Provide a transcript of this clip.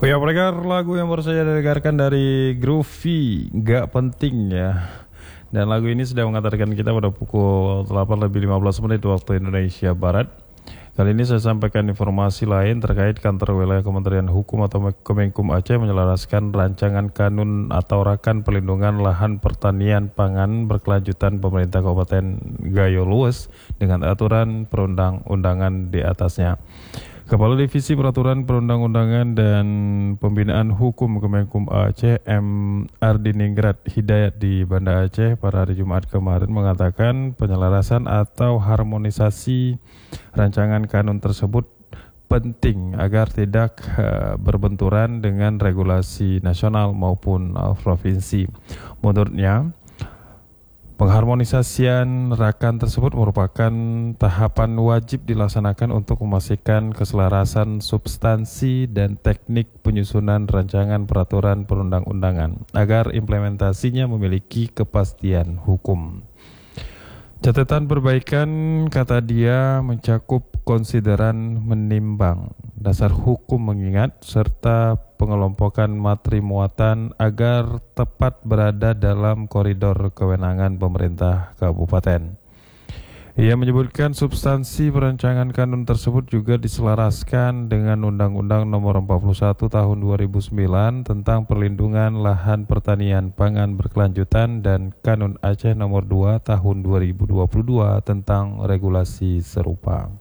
Oh ya, pendengar, lagu yang baru saja didengarkan dari Groovy, Gak Penting ya. Dan lagu ini sudah mengantarkan kita pada pukul 8:15 waktu Indonesia Barat. Kali ini saya sampaikan informasi lain terkait kantor wilayah Kementerian Hukum atau Kemenkum Aceh menyelaraskan rancangan kanun atau rakan perlindungan lahan pertanian pangan berkelanjutan pemerintah Kabupaten Gayo Lues dengan aturan perundang-undangan di atasnya. Kepala Divisi Peraturan Perundang-undangan dan Pembinaan Hukum Kemenkum Aceh M. Ardiningrat Hidayat di Banda Aceh pada hari Jumat kemarin mengatakan penyelarasan atau harmonisasi rancangan kanun tersebut penting agar tidak berbenturan dengan regulasi nasional maupun provinsi. Menurutnya, pengharmonisasian rakan tersebut merupakan tahapan wajib dilaksanakan untuk memastikan keselarasan substansi dan teknik penyusunan rancangan peraturan perundang-undangan agar implementasinya memiliki kepastian hukum. Catatan perbaikan, kata dia, mencakup konsideran menimbang, dasar hukum mengingat, serta pengelompokan materi muatan agar tepat berada dalam koridor kewenangan pemerintah kabupaten. Ia menyebutkan substansi perancangan kanun tersebut juga diselaraskan dengan Undang-Undang Nomor 41 Tahun 2009 tentang perlindungan lahan pertanian pangan berkelanjutan dan Kanun Aceh Nomor 2 Tahun 2022 tentang regulasi serupa.